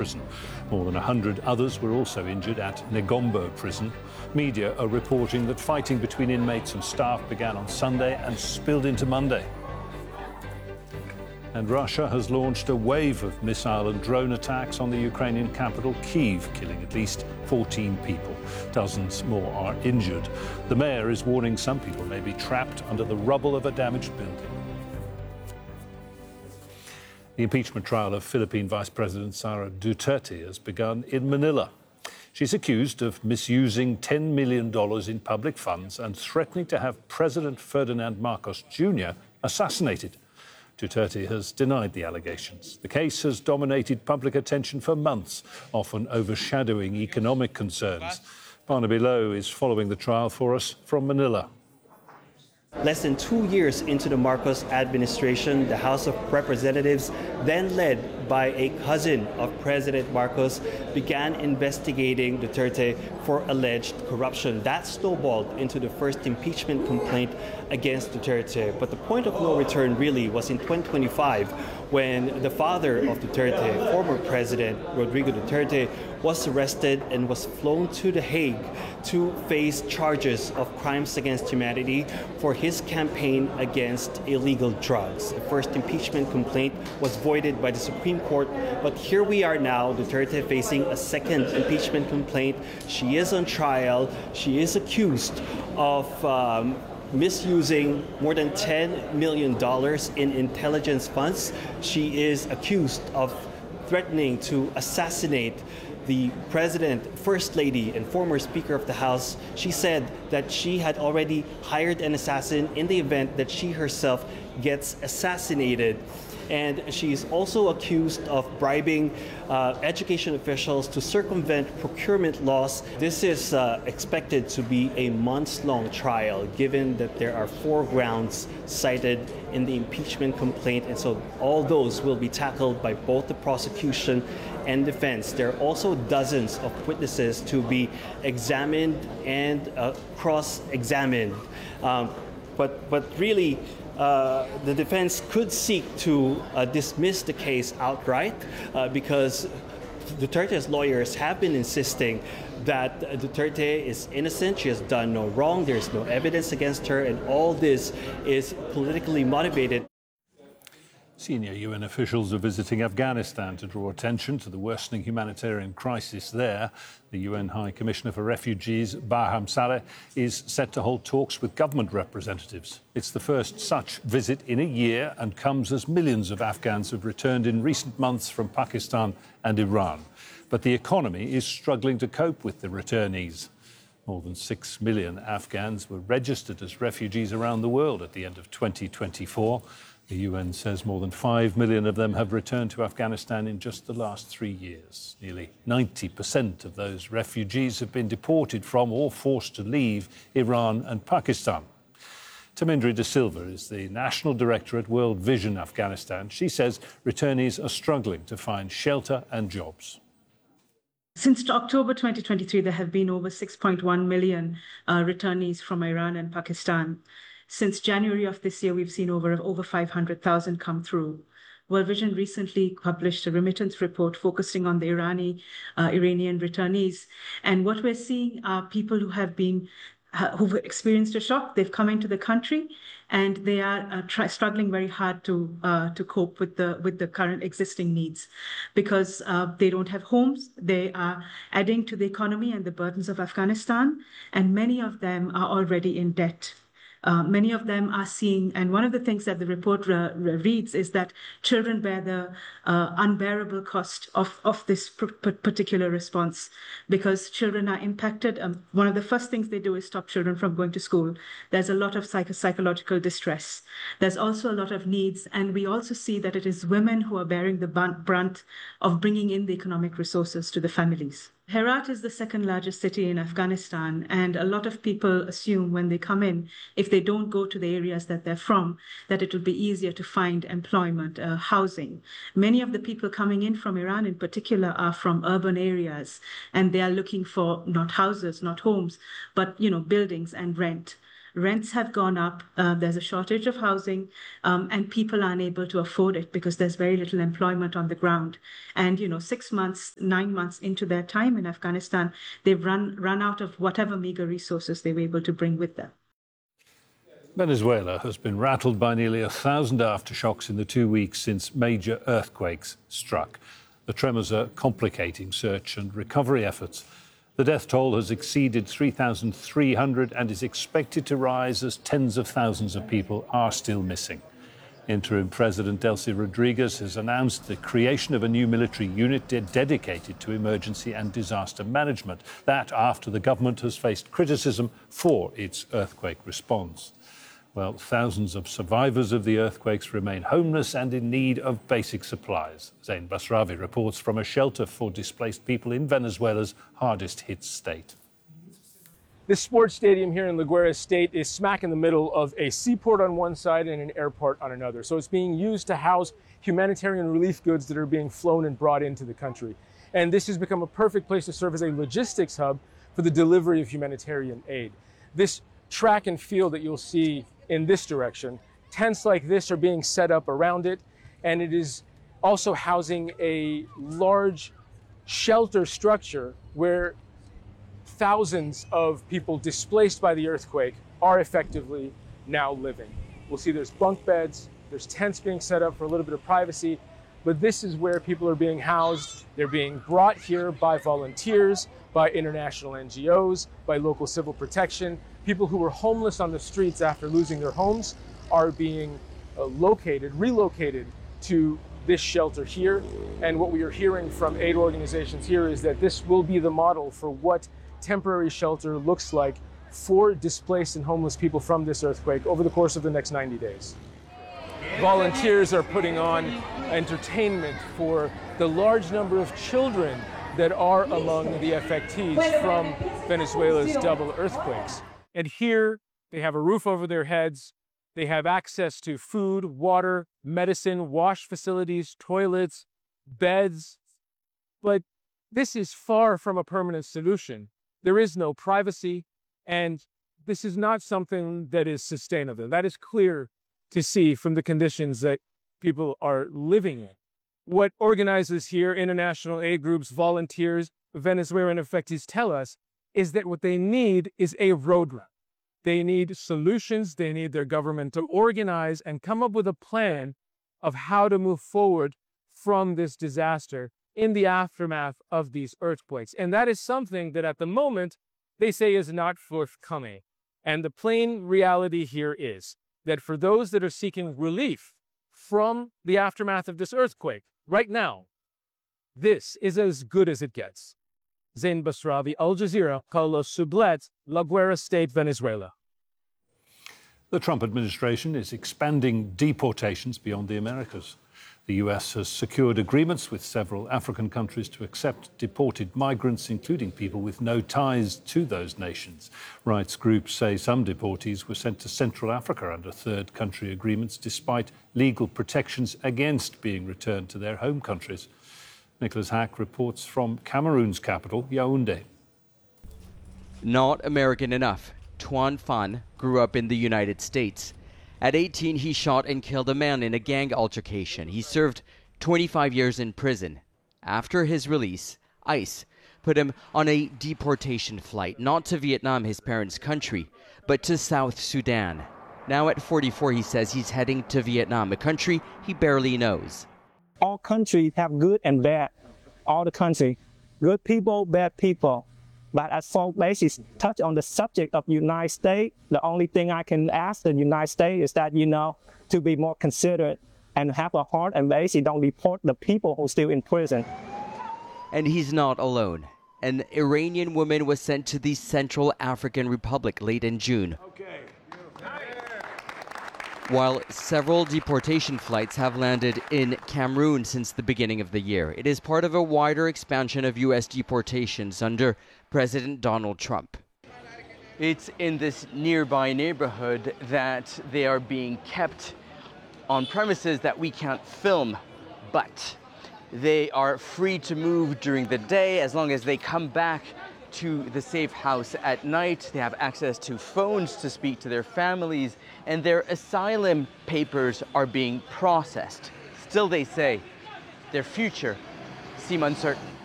prison. More than 100 others were also injured at Negombo prison. Media are reporting that fighting between inmates and staff began on Sunday and spilled into Monday. And Russia has launched a wave of missile and drone attacks on the Ukrainian capital, Kyiv, killing at least 14 people. Dozens more are injured. The mayor is warning some people may be trapped under the rubble of a damaged building. The impeachment trial of Philippine Vice President Sara Duterte has begun in Manila. She's accused of misusing $10 million in public funds and threatening to have President Ferdinand Marcos Jr. assassinated. Duterte has denied the allegations. The case has dominated public attention for months, often overshadowing economic concerns. Barnaby Lowe is following the trial for us from Manila. Less than 2 years into the Marcos administration, the House of Representatives, then led by a cousin of President Marcos, began investigating Duterte for alleged corruption. That snowballed into the first impeachment complaint against Duterte. But the point of no return really was in 2025 when the father of Duterte, former President Rodrigo Duterte, was arrested and was flown to The Hague to face charges of crimes against humanity for his campaign against illegal drugs. The first impeachment complaint was voided by the Supreme Court, but here we are now, Duterte facing a second impeachment complaint. She is on trial. She is accused of misusing more than $10 million in intelligence funds. She is accused of threatening to assassinate the president, first lady, and former Speaker of the House. She said that she had already hired an assassin in the event that she herself gets assassinated. And she's also accused of bribing education officials to circumvent procurement laws. This is expected to be a months-long trial, given that there are 4 grounds cited in the impeachment complaint, and so all those will be tackled by both the prosecution and defense. There are also dozens of witnesses to be examined and cross-examined. But really, the defense could seek to dismiss the case outright because Duterte's lawyers have been insisting that Duterte is innocent. She has done no wrong. There's no evidence against her, and all this is politically motivated. Senior UN officials are visiting Afghanistan to draw attention to the worsening humanitarian crisis there. The UN High Commissioner for Refugees, Barham Saleh, is set to hold talks with government representatives. It's the first such visit in a year and comes as millions of Afghans have returned in recent months from Pakistan and Iran. But the economy is struggling to cope with the returnees. More than 6 million Afghans were registered as refugees around the world at the end of 2024. The UN says more than 5 million of them have returned to Afghanistan in just the last 3 years. Nearly 90% of those refugees have been deported from or forced to leave Iran and Pakistan. Tamindri De Silva is the National Director at World Vision Afghanistan. She says returnees are struggling to find shelter and jobs. Since October 2023, there have been over 6.1 million returnees from Iran and Pakistan. Since January of this year, we've seen over 500,000 come through. World Vision recently published a remittance report focusing on the Iranian returnees. And what we're seeing are people who've experienced a shock. They've come into the country and they are struggling very hard to cope with the current existing needs because they don't have homes. They are adding to the economy and the burdens of Afghanistan, and many of them are already in debt. Many of them are seeing, and one of the things that the report reads is that children bear the unbearable cost of this particular response because children are impacted. One of the first things they do is stop children from going to school. There's a lot of psychological distress. There's also a lot of needs, and we also see that it is women who are bearing the brunt of bringing in the economic resources to the families. Herat is the second largest city in Afghanistan, and a lot of people assume when they come in, if they don't go to the areas that they're from, that it will be easier to find employment, housing. Many of the people coming in from Iran in particular are from urban areas, and they are looking for not houses, not homes, but buildings and rent. Rents have gone up. There's a shortage of housing, and people aren't able to afford it because there's very little employment on the ground. And 6 months, 9 months into their time in Afghanistan, they've run out of whatever meager resources they were able to bring with them. Venezuela has been rattled by nearly 1,000 aftershocks in the 2 weeks since major earthquakes struck. The tremors are complicating search and recovery efforts. The death toll has exceeded 3,300 and is expected to rise as tens of thousands of people are still missing. Interim President Delcy Rodriguez has announced the creation of a new military unit dedicated to emergency and disaster management. That after the government has faced criticism for its earthquake response. Well, thousands of survivors of the earthquakes remain homeless and in need of basic supplies. Zain Basravi reports from a shelter for displaced people in Venezuela's hardest hit state. This sports stadium here in La Guaira State is smack in the middle of a seaport on one side and an airport on another. So it's being used to house humanitarian relief goods that are being flown and brought into the country. And this has become a perfect place to serve as a logistics hub for the delivery of humanitarian aid. This track and field that you'll see in this direction, tents like this are being set up around it, and it is also housing a large shelter structure where thousands of people displaced by the earthquake are effectively now living. We'll see there's bunk beds, there's tents being set up for a little bit of privacy, but this is where people are being housed. They're being brought here by volunteers, by international NGOs, by local civil protection. People who were homeless on the streets after losing their homes are being relocated to this shelter here. And what we are hearing from aid organizations here is that this will be the model for what temporary shelter looks like for displaced and homeless people from this earthquake over the course of the next 90 days. Volunteers are putting on entertainment for the large number of children that are among the affectees from Venezuela's double earthquakes. And here they have a roof over their heads. They have access to food, water, medicine, wash facilities, toilets, beds. But this is far from a permanent solution. There is no privacy, and this is not something that is sustainable. That is clear to see from the conditions that people are living in. What organizers here, international aid groups, volunteers, Venezuelan affectees tell us is that what they need is a roadmap. They need solutions. They need their government to organize and come up with a plan of how to move forward from this disaster in the aftermath of these earthquakes. And that is something that at the moment they say is not forthcoming. And the plain reality here is that for those that are seeking relief from the aftermath of this earthquake right now, this is as good as it gets. Zain Basravi, Al Jazeera, Carlos Sublet, La Guaira State, Venezuela. The Trump administration is expanding deportations beyond the Americas. The US has secured agreements with several African countries to accept deported migrants, including people with no ties to those nations. Rights groups say some deportees were sent to Central Africa under third country agreements, despite legal protections against being returned to their home countries. Nicholas Hack reports from Cameroon's capital, Yaoundé. Not American enough, Tuan Phan grew up in the United States. At 18, he shot and killed a man in a gang altercation. He served 25 years in prison. After his release, ICE put him on a deportation flight, not to Vietnam, his parents' country, but to South Sudan. Now at 44, he says he's heading to Vietnam, a country he barely knows. All countries have good and bad. All the country, good people, bad people. But as for basis, touch on the subject of United States, the only thing I can ask the United States is that, to be more considerate and have a heart and basically don't deport the people who are still in prison. And he's not alone. An Iranian woman was sent to the Central African Republic late in June. While several deportation flights have landed in Cameroon since the beginning of the year, it is part of a wider expansion of U.S. deportations under President Donald Trump. It's in this nearby neighborhood that they are being kept on premises that we can't film, but they are free to move during the day as long as they come back to the safe house at night. They have access to phones to speak to their families, and their asylum papers are being processed. Still, they say, their future seems uncertain.